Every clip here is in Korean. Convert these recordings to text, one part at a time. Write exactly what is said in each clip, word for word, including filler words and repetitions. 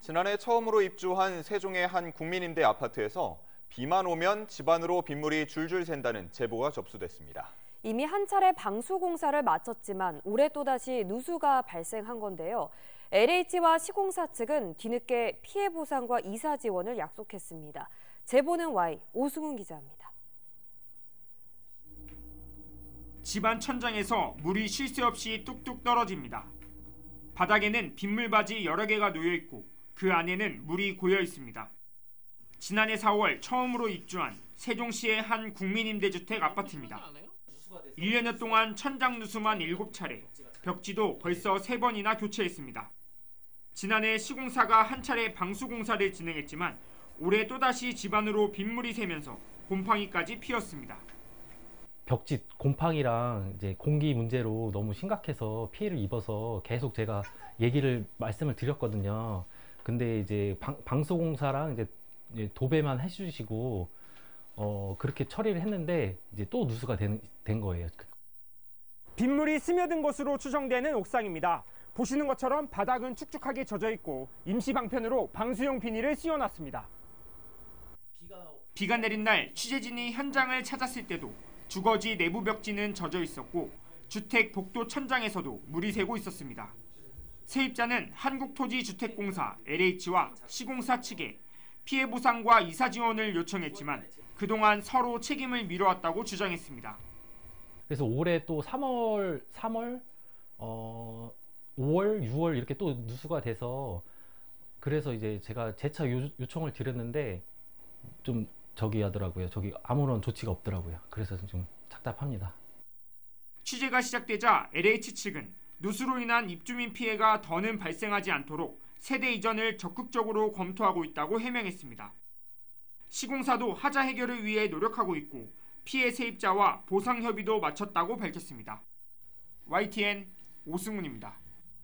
지난해 처음으로 입주한 세종의 한 국민임대 아파트에서 비만 오면 집안으로 빗물이 줄줄 샌다는 제보가 접수됐습니다. 이미 한 차례 방수 공사를 마쳤지만 올해 또다시 누수가 발생한 건데요. 엘에이치와 시공사 측은 뒤늦게 피해 보상과 이사 지원을 약속했습니다. 제보는 와이, 오승훈 기자입니다. 집안 천장에서 물이 쉴 새 없이 뚝뚝 떨어집니다. 바닥에는 빗물바지 여러 개가 놓여 있고 그 안에는 물이 고여 있습니다. 지난해 사월 처음으로 입주한 세종시의 한 국민임대주택 아파트입니다. 일 년여 동안 천장 누수만 일곱 차례, 벽지도 벌써 세 번이나 교체했습니다. 지난해 시공사가 한 차례 방수 공사를 진행했지만 올해 또다시 집안으로 빗물이 새면서 곰팡이까지 피었습니다. 벽지 곰팡이랑 이제 공기 문제로 너무 심각해서 피해를 입어서 계속 제가 얘기를 말씀을 드렸거든요. 근데 이제 방, 방수공사랑 이제 도배만 해주시고 어, 그렇게 처리를 했는데 이제 또 누수가 된, 된 거예요. 빗물이 스며든 것으로 추정되는 옥상입니다. 보시는 것처럼 바닥은 축축하게 젖어 있고 임시 방편으로 방수용 비닐을 씌워놨습니다. 비가... 비가 내린 날 취재진이 현장을 찾았을 때도 주거지 내부 벽지는 젖어 있었고 주택 복도 천장에서도 물이 새고 있었습니다. 세입자는 한국토지주택공사 엘에이치와 시공사 측에 피해 보상과 이사 지원을 요청했지만 그동안 서로 책임을 미뤄왔다고 주장했습니다. 그래서 올해 또 삼월, 삼월, 어, 오월, 유월 이렇게 또 누수가 돼서 그래서 이제 제가 재차 요, 요청을 드렸는데 좀 저기 하더라고요. 저기 아무런 조치가 없더라고요. 그래서 좀 착잡합니다. 취재가 시작되자 엘에이치 측은 누수로 인한 입주민 피해가 더는 발생하지 않도록 세대 이전을 적극적으로 검토하고 있다고 해명했습니다. 시공사도 하자 해결을 위해 노력하고 있고 피해 세입자와 보상 협의도 마쳤다고 밝혔습니다. 와이티엔 오승훈입니다.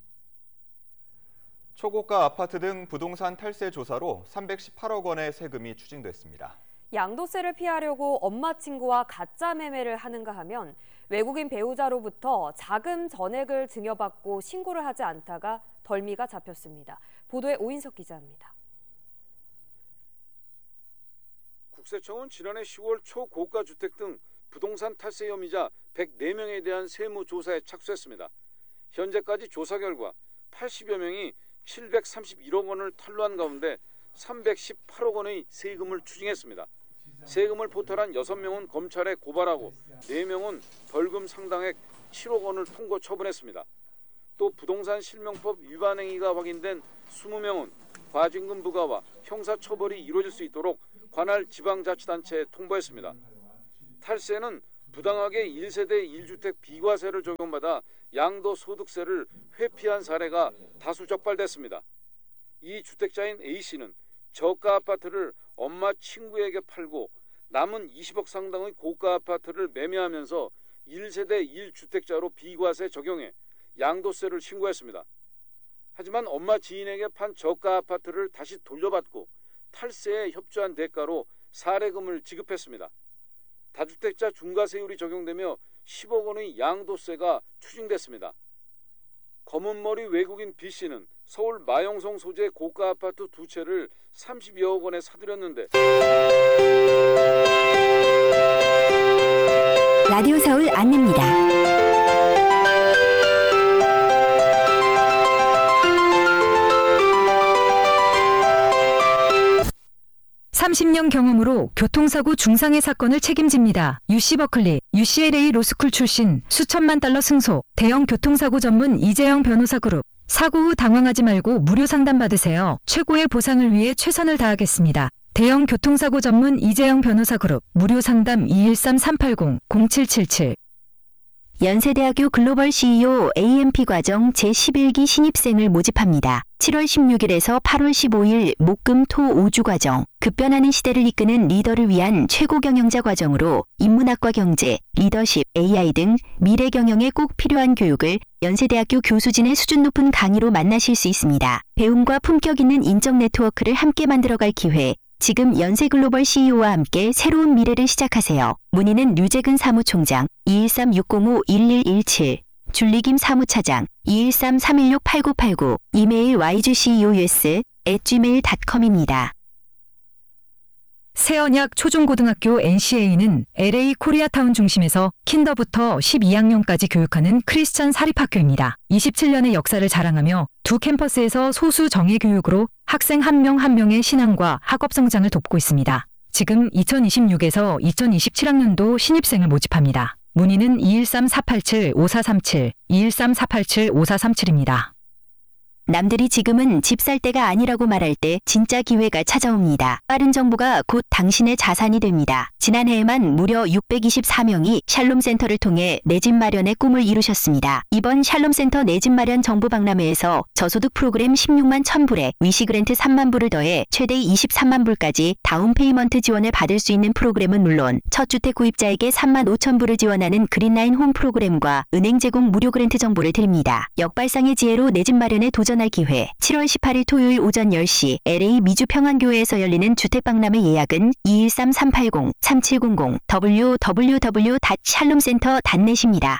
초고가 아파트 등 부동산 탈세 조사로 삼백십팔억 원의 세금이 추징됐습니다. 양도세를 피하려고 엄마 친구와 가짜 매매를 하는가 하면 외국인 배우자로부터 자금 전액을 증여받고 신고를 하지 않다가 덜미가 잡혔습니다. 보도에 오인석 기자입니다. 국세청은 지난해 시월 초고가 주택 등 부동산 탈세 혐의자 백사 명에 대한 세무조사에 착수했습니다. 현재까지 조사 결과 팔십여 명이 칠백삼십일억 원을 탈루한 가운데 삼백십팔억 원의 세금을 추징했습니다. 세금을 포탈한 여섯 명은 검찰에 고발하고 네 명은 벌금 상당액 칠억 원을 통고 처분했습니다. 또 부동산 실명법 위반 행위가 확인된 이십 명은 과징금 부과와 형사처벌이 이루어질 수 있도록 관할 지방자치단체에 통보했습니다. 탈세는 부당하게 일 세대 일 주택 비과세를 적용받아 양도소득세를 회피한 사례가 다수 적발됐습니다. 이 주택자인 A씨는 저가 아파트를 엄마 친구에게 팔고 남은 이십억 상당의 고가 아파트를 매매하면서 일 세대 일 주택자로 비과세 적용해 양도세를 신고했습니다. 하지만 엄마 지인에게 판 저가 아파트를 다시 돌려받고 탈세에 협조한 대가로 사례금을 지급했습니다. 다주택자 중과세율이 적용되며 십억 원의 양도세가 추징됐습니다. 검은머리 외국인 B씨는 서울 마영성 소재 고가 아파트 두 채를 삼십여억 원에 사들였는데 라디오 서울 안내입니다. 삼십 년 경험으로 교통사고 중상해 사건을 책임집니다. 유씨 버클리, 유씨엘에이 로스쿨 출신, 수천만 달러 승소, 대형 교통사고 전문 이재영 변호사 그룹. 사고 후 당황하지 말고 무료 상담 받으세요. 최고의 보상을 위해 최선을 다하겠습니다. 대형 교통사고 전문 이재영 변호사 그룹. 무료 상담 이일삼 삼팔공 공칠칠칠. 연세대학교 글로벌 씨이오 에이엠피 과정 제십일 기 신입생을 모집합니다. 칠월 십육일에서 팔월 십오일 목금토 오 주 과정. 급변하는 시대를 이끄는 리더를 위한 최고 경영자 과정으로 인문학과 경제, 리더십, 에이아이 등 미래 경영에 꼭 필요한 교육을 연세대학교 교수진의 수준 높은 강의로 만나실 수 있습니다. 배움과 품격 있는 인적 네트워크를 함께 만들어갈 기회. 지금 연세글로벌 씨이오와 함께 새로운 미래를 시작하세요. 문의는 류재근 사무총장 이일삼 육공오 일일일칠, 줄리김 사무차장 이일삼 삼일육 팔구팔구, 이메일 와이지씨이오유에스 앳 지메일 닷컴입니다. 새언약 초중고등학교 엔씨에이는 엘에이 코리아타운 중심에서 킨더부터 십이 학년까지 교육하는 크리스천 사립학교입니다. 이십칠 년의 역사를 자랑하며 두 캠퍼스에서 소수 정예 교육으로 학생 한 명 한 명의 신앙과 학업 성장을 돕고 있습니다. 지금 이천이십육에서 이천이십칠 학년도 신입생을 모집합니다. 문의는 이일삼 사팔칠 오사삼칠, 이일삼 사팔칠 오사삼칠입니다. 남들이 지금은 집 살 때가 아니라고 말할 때 진짜 기회가 찾아옵니다. 빠른 정보가 곧 당신의 자산이 됩니다. 지난해에만 무려 육백이십사 명이 샬롬센터를 통해 내 집 마련의 꿈을 이루셨습니다. 이번 샬롬센터 내 집 마련 정보 박람회에서 저소득 프로그램 십육만 천 불에 위시 그랜트 삼만 불을 더해 최대 이십삼만 불까지 다운 페이먼트 지원을 받을 수 있는 프로그램은 물론 첫 주택 구입자에게 삼만 오천 불을 지원하는 그린라인 홈 프로그램과 은행 제공 무료 그랜트 정보를 드립니다. 역발상의 지혜로 내 집 마련에 도전할 기회. 칠월 십팔일 토요일 오전 열 시 엘에이 미주평안교회에서 열리는 주택박람회 예약은 이일삼 삼팔공 삼칠공공 더블유 더블유 더블유 닷 샬롬센터 닷 넷입니다.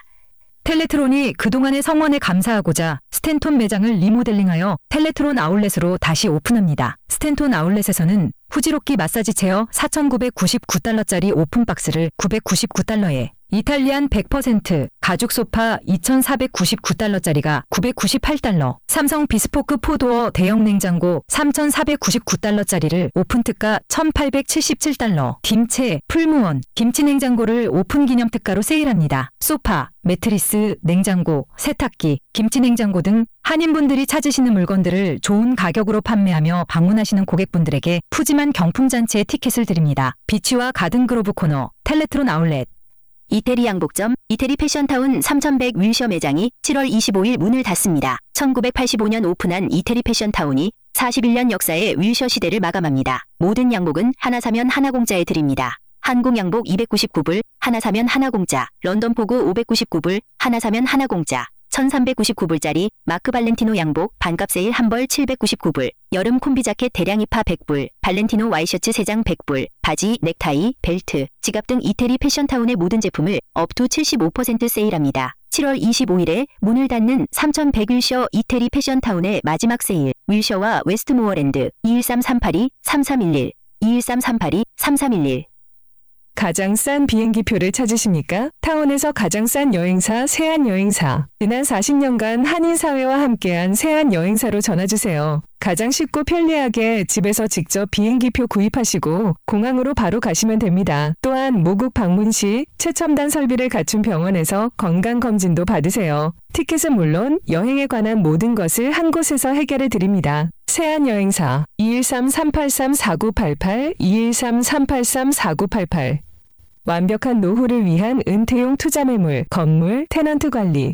텔레트론이 그동안의 성원에 감사하고자 스탠톤 매장을 리모델링하여 텔레트론 아울렛으로 다시 오픈합니다. 스탠톤 아울렛에서는 후지로끼 마사지 체어 사천구백구십구 달러짜리 오픈박스를 구백구십구 달러에 이탈리안 백 퍼센트 가죽 소파 이천사백구십구 달러짜리가 구백구십팔 달러, 삼성 비스포크 포도어 대형 냉장고 삼천사백구십구 달러짜리를 오픈특가 천팔백칠십칠 달러, 김채, 풀무원, 김치냉장고를 오픈 기념 특가로 세일합니다. 소파, 매트리스, 냉장고, 세탁기, 김치냉장고 등 한인분들이 찾으시는 물건들을 좋은 가격으로 판매하며 방문하시는 고객분들에게 푸짐한 경품잔치의 티켓을 드립니다. 비치와 가든그로브 코너, 텔레트론 아울렛. 이태리 양복점, 이태리 패션타운 삼천백 윌셔 매장이 칠월 이십오일 문을 닫습니다. 천구백팔십오 년 오픈한 이태리 패션타운이 사십일 년 역사의 윌셔 시대를 마감합니다. 모든 양복은 하나 사면 하나 공짜에 드립니다. 한국 양복 이백구십구 불, 하나 사면 하나 공짜, 런던 포구 오백구십구 불, 하나 사면 하나 공짜, 천삼백구십구 불짜리 마크 발렌티노 양복 반값 세일 한 벌 칠백구십구 불, 여름 콤비 자켓 대량 입하 백 불, 발렌티노 와이셔츠 세 장 백 불, 바지, 넥타이, 벨트, 지갑 등 이태리 패션타운의 모든 제품을 업투 칠십오 퍼센트 세일합니다. 칠월 이십오일에 문을 닫는 삼천백 윌셔 이태리 패션타운의 마지막 세일, 윌셔와 웨스트모어랜드 이일삼 삼팔이 삼삼일일, 이일삼 삼팔이 삼삼일일. 가장 싼 비행기표를 찾으십니까? 타운에서 가장 싼 여행사 세안여행사. 지난 사십 년간 한인사회와 함께한 세안여행사로 전화주세요. 가장 쉽고 편리하게 집에서 직접 비행기표 구입하시고 공항으로 바로 가시면 됩니다. 또한 모국 방문 시 최첨단 설비를 갖춘 병원에서 건강검진도 받으세요. 티켓은 물론 여행에 관한 모든 것을 한 곳에서 해결해 드립니다. 세안여행사 이일삼 삼팔삼 사구팔팔 이일삼 삼팔삼 사구팔팔. 완벽한 노후를 위한 은퇴용 투자매물, 건물, 테넌트 관리,